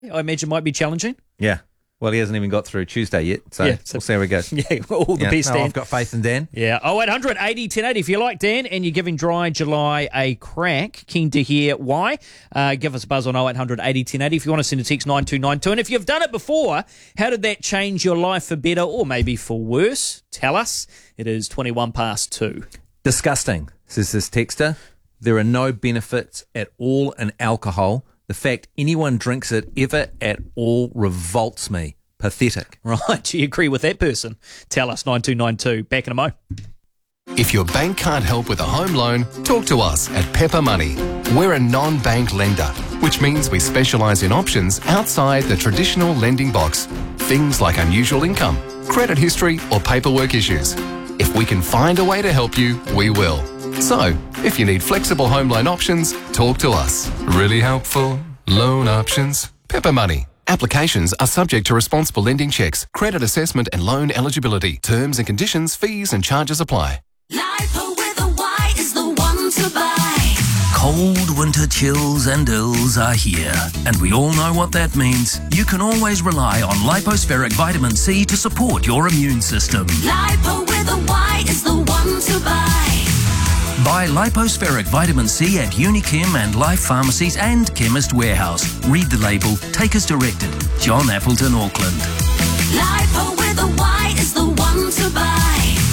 I imagine might be challenging. Yeah. Well, he hasn't even got through Tuesday yet, so we'll see how he goes. Yeah, all the best, Dan. I've got faith in Dan. Yeah, 0800 80 1080. If you like Dan and you're giving Dry July a crack, keen to hear why, give us a buzz on 0800 80 1080 if you want to send a text 9292. And if you've done it before, how did that change your life for better or maybe for worse? Tell us. It is 21 past 2. Disgusting, says this texter. There are no benefits at all in alcohol. The fact anyone drinks it ever at all revolts me. Pathetic. Right, do you agree with that person? Tell us, 9292. Back in a mo. If your bank can't help with a home loan, talk to us at Pepper Money. We're a non-bank lender, which means we specialise in options outside the traditional lending box. Things like unusual income, credit history or paperwork issues. If we can find a way to help you, we will. So, if you need flexible home loan options, talk to us. Really helpful loan options. Pepper Money. Applications are subject to responsible lending checks, credit assessment and loan eligibility. Terms and conditions, fees and charges apply. Lipo with a Y is the one to buy. Cold winter chills and ills are here, and we all know what that means. You can always rely on Lipospheric Vitamin C to support your immune system. Lipo with a Y is the one to buy. Buy Lipospheric Vitamin C at Unichem and Life Pharmacies and Chemist Warehouse. Read the label. Take as directed. John Appleton, Auckland. Lipo with a Y is the one to buy.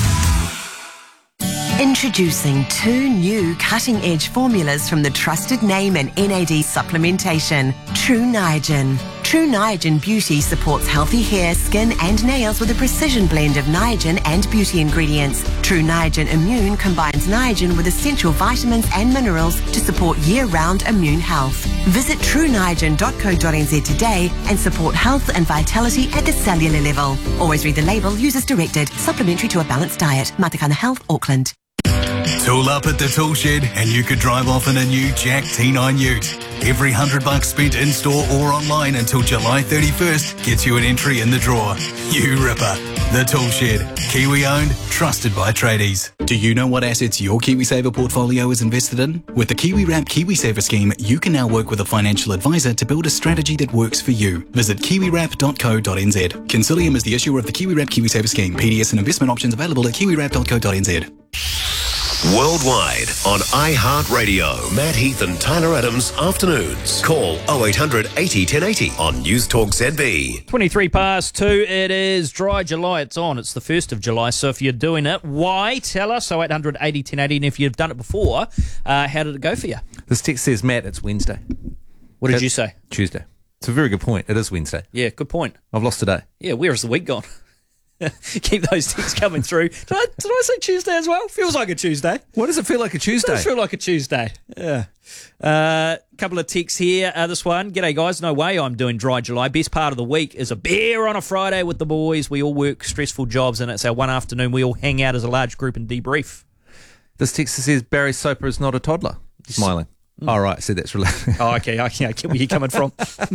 Introducing 2 new cutting-edge formulas from the trusted name in NAD supplementation, True Niagen. True Niagen Beauty supports healthy hair, skin and nails with a precision blend of Niagen and beauty ingredients. True Niagen Immune combines Niagen with essential vitamins and minerals to support year-round immune health. Visit trueniagen.co.nz today and support health and vitality at the cellular level. Always read the label, use as directed. Supplementary to a balanced diet. Matakana Health, Auckland. Tool up at the tool shed and you could drive off in a new Jack T9 Ute. Every $100 spent in-store or online until July 31st gets you an entry in the draw. You ripper. The Tool Shed. Kiwi-owned, trusted by tradies. Do you know what assets your KiwiSaver portfolio is invested in? With the KiwiWrap KiwiSaver scheme, you can now work with a financial advisor to build a strategy that works for you. Visit kiwiwrap.co.nz. Consilium is the issuer of the KiwiWrap KiwiSaver scheme. PDS and investment options available at kiwiwrap.co.nz. Worldwide on iHeartRadio. Matt Heath and Tyler Adams afternoons. Call 0800 80 1080 on News Talk ZB. 23 past 2. It is Dry July. It's on. It's the 1st of July. So if you're doing it, why? Tell us. 0800 80 1080. And if you've done it before, how did it go for you? This text says, Matt, it's Wednesday. What did you say? Tuesday. It's a very good point. It is Wednesday. Yeah, good point. I've lost today. Yeah, where has the week gone? Keep those texts coming through. Did I say Tuesday as well? Feels like a Tuesday. Why does it feel like a Tuesday? It does feel like a Tuesday. Yeah. Couple of texts here. This one. G'day, guys. No way I'm doing Dry July. Best part of the week is a beer on a Friday with the boys. We all work stressful jobs, and it's our one afternoon. We all hang out as a large group and debrief. This text says, Barry Soper is not a toddler. Smiling. All right, so that's related. Oh, okay. I get where you're coming from.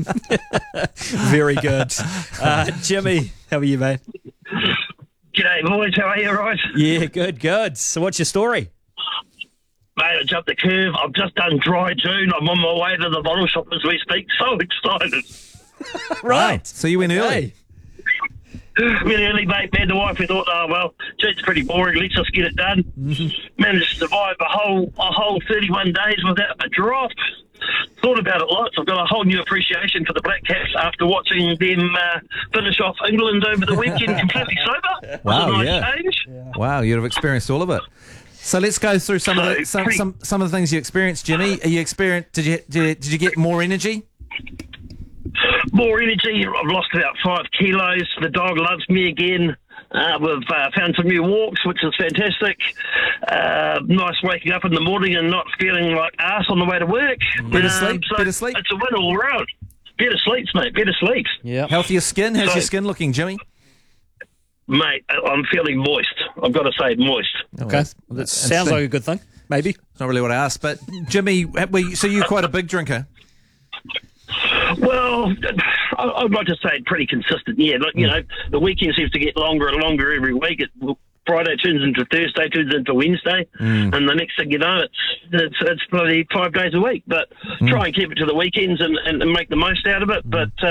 Very good. Jimmy, how are you, mate? G'day, boys. How are you, right? Yeah, good. So what's your story? Mate, I jumped the curve. I've just done Dry June. I'm on my way to the bottle shop as we speak. So excited. Right. So you went early. Really early, mate. Me and the wife, we thought, oh, well, gee, it's pretty boring. Let's just get it done. Managed to survive a whole 31 days without a drop. Thought about it lots. I've got a whole new appreciation for the Black Caps after watching them finish off England over the weekend completely sober. Wow, change. Wow, you'd have experienced all of it. So let's go through some of the things you experienced, Jimmy. Did you get more energy? More energy. I've lost about 5 kilos. The dog loves me again. We've found some new walks, which is fantastic. Nice waking up in the morning and not feeling like arse on the way to work. Better sleep. It's a win all round. Better sleeps, mate. Better sleeps. Yeah. Healthier skin. How's your skin looking, Jimmy? Mate, I'm feeling moist. I've got to say moist. Okay. Well, that sounds like a good thing. Maybe. It's not really what I asked, but Jimmy, so you're quite a big drinker. Well, I'd like to say pretty consistent. Yeah, like, you know, the weekend seems to get longer and longer every week. Friday turns into Thursday, turns into Wednesday, and the next thing you know, it's bloody 5 days a week. But try and keep it to the weekends and make the most out of it. But